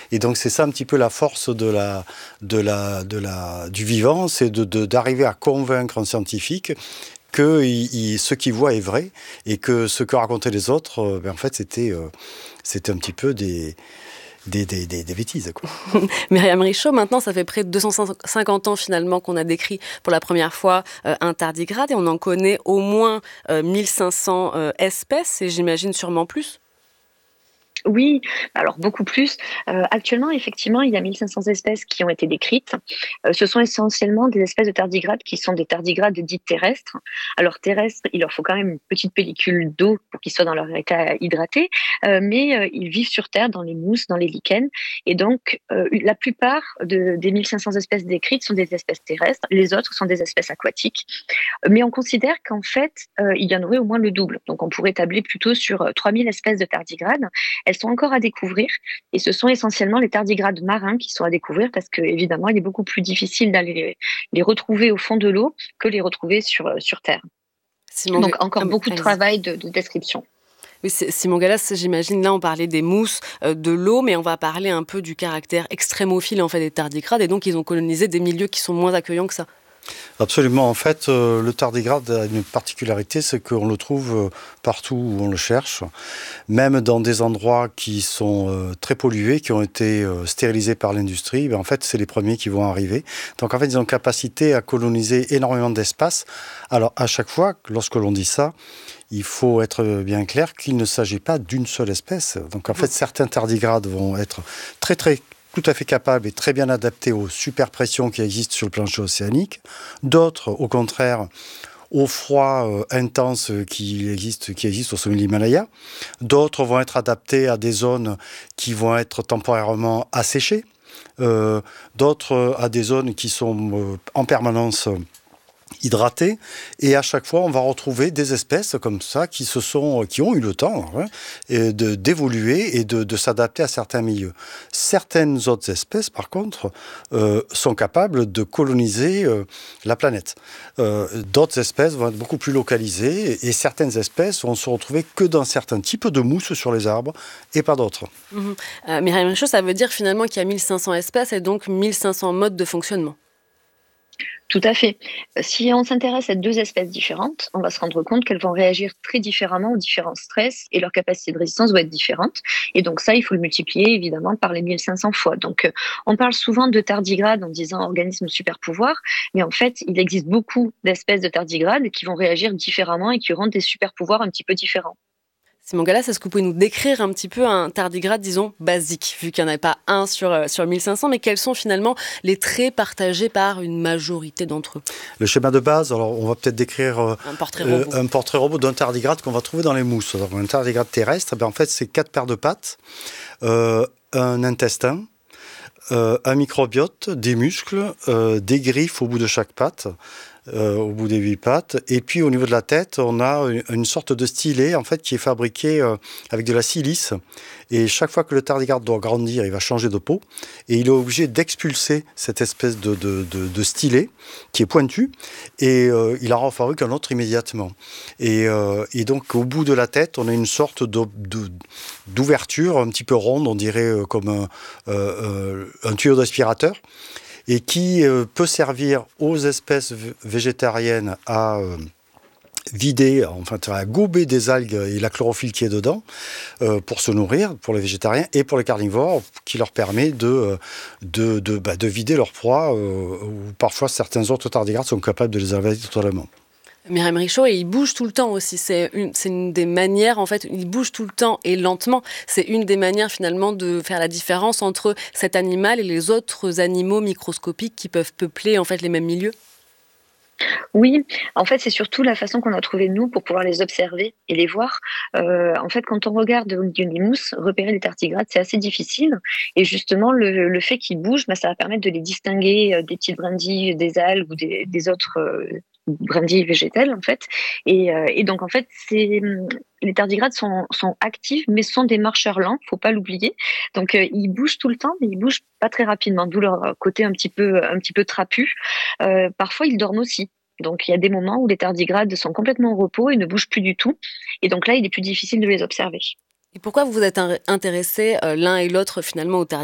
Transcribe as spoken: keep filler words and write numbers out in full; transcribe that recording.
Et donc c'est ça un petit peu la force de la, de la, de la, du vivant, c'est de, de, d'arriver à convaincre un scientifique que il, il, ce qu'il voit est vrai et que ce que racontaient les autres, euh, ben en fait, c'était, euh, c'était un petit peu des, des, des, des, des bêtises, quoi. Myriam Richaud, maintenant, ça fait près de deux cent cinquante ans finalement qu'on a décrit pour la première fois euh, un tardigrade et on en connaît au moins euh, mille cinq cents euh, espèces et j'imagine sûrement plus. Oui, alors beaucoup plus. Euh, actuellement, effectivement, il y a mille cinq cents espèces qui ont été décrites. Euh, ce sont essentiellement des espèces de tardigrades qui sont des tardigrades dits terrestres. Alors terrestres, il leur faut quand même une petite pellicule d'eau pour qu'ils soient dans leur état hydraté, euh, mais euh, ils vivent sur Terre, dans les mousses, dans les lichens. Et donc, euh, la plupart de, des mille cinq cents espèces décrites sont des espèces terrestres. Les autres sont des espèces aquatiques. Mais on considère qu'en fait, euh, il y en aurait au moins le double. Donc, on pourrait tabler plutôt sur euh, trois mille espèces de tardigrades. Elles sont encore à découvrir et ce sont essentiellement les tardigrades marins qui sont à découvrir parce que évidemment il est beaucoup plus difficile d'aller les, les retrouver au fond de l'eau que les retrouver sur, sur Terre. Simon Donc encore ah, beaucoup de allez-y. travail de, de description. Oui, Simon Gallas, j'imagine, là on parlait des mousses, euh, de l'eau, mais on va parler un peu du caractère extrémophile en fait, des tardigrades et donc ils ont colonisé des milieux qui sont moins accueillants que ça. Absolument. En fait, euh, le tardigrade a une particularité, c'est qu'on le trouve euh, partout où on le cherche, même dans des endroits qui sont euh, très pollués, qui ont été euh, stérilisés par l'industrie. Ben, en fait, c'est les premiers qui vont arriver. Donc, en fait, ils ont capacité à coloniser énormément d'espace. Alors, à chaque fois, lorsque l'on dit ça, il faut être bien clair qu'il ne s'agit pas d'une seule espèce. Donc, en fait, certains tardigrades vont être très, très tout à fait capables et très bien adaptés aux superpressions qui existent sur le plancher océanique. D'autres, au contraire, au froid euh, intense qui existe, qui existe au sommet de l'Himalaya. D'autres vont être adaptés à des zones qui vont être temporairement asséchées. Euh, d'autres à des zones qui sont euh, en permanence hydratées, et à chaque fois on va retrouver des espèces comme ça qui se sont, qui ont eu le temps hein, et de, d'évoluer et de, de s'adapter à certains milieux. Certaines autres espèces par contre euh, sont capables de coloniser euh, la planète. Euh, d'autres espèces vont être beaucoup plus localisées et certaines espèces vont se retrouver que dans certains types de mousses sur les arbres et pas d'autres. Mmh. Euh, Myriam Richaud, ça veut dire finalement qu'il y a mille cinq cents espèces et donc mille cinq cents modes de fonctionnement. Tout à fait. Si on s'intéresse à deux espèces différentes, on va se rendre compte qu'elles vont réagir très différemment aux différents stress et leur capacité de résistance va être différente. Et donc ça, il faut le multiplier évidemment par les mille cinq cents fois. Donc on parle souvent de tardigrades en disant organisme super pouvoir, mais en fait, il existe beaucoup d'espèces de tardigrades qui vont réagir différemment et qui auront des super pouvoirs un petit peu différents. Simon Gallas, est-ce que vous pouvez nous décrire un petit peu un tardigrade, disons, basique, vu qu'il n'y en a pas un sur, euh, sur mille cinq cents, mais quels sont finalement les traits partagés par une majorité d'entre eux? Le schéma de base, alors on va peut-être décrire euh, Un portrait robot. euh, un portrait robot d'un tardigrade qu'on va trouver dans les mousses. Alors, un tardigrade terrestre, ben, en fait, c'est quatre paires de pattes, euh, un intestin, euh, un microbiote, des muscles, euh, des griffes au bout de chaque patte. Euh, au bout des huit pattes. Et puis au niveau de la tête, on a une, une sorte de stylet en fait qui est fabriqué euh, avec de la silice. Et chaque fois que le tardigrade doit grandir, il va changer de peau et il est obligé d'expulser cette espèce de, de, de, de stylet qui est pointu et euh, il en fabrique un autre immédiatement. Et, euh, et donc au bout de la tête, on a une sorte de, de, d'ouverture un petit peu ronde, on dirait euh, comme un, euh, un tuyau d'aspirateur, et qui euh, peut servir aux espèces végétariennes à euh, vider, enfin à gober des algues et la chlorophylle qui est dedans euh, pour se nourrir, pour les végétariens, et pour les carnivores, qui leur permet de, de, de, bah, de vider leur proie, euh, ou parfois certains autres tardigrades sont capables de les avaler totalement. Myriam Richaud, et il bouge tout le temps aussi. C'est une, c'est une des manières, en fait, il bouge tout le temps et lentement. C'est une des manières, finalement, de faire la différence entre cet animal et les autres animaux microscopiques qui peuvent peupler, en fait, les mêmes milieux. Oui, en fait, c'est surtout la façon qu'on a trouvé nous pour pouvoir les observer et les voir. Euh, en fait, quand on regarde les mousses, repérer les tardigrades, c'est assez difficile. Et justement, le, le fait qu'ils bougent, bah, ça va permettre de les distinguer euh, des petites brindilles, des algues ou des, des autres euh, brindilles végétales, en fait. Et, euh, et donc, en fait, c'est, les tardigrades sont, sont actifs, mais sont des marcheurs lents, faut pas l'oublier. Donc, euh, ils bougent tout le temps, mais ils bougent pas très rapidement, d'où leur côté un petit peu, un petit peu trapu. Euh, parfois, ils dorment aussi. Donc, il y a des moments où les tardigrades sont complètement au repos et ne bougent plus du tout. Et donc là, il est plus difficile de les observer. Et pourquoi vous vous êtes intéressés euh, l'un et l'autre finalement aux tardigrades ?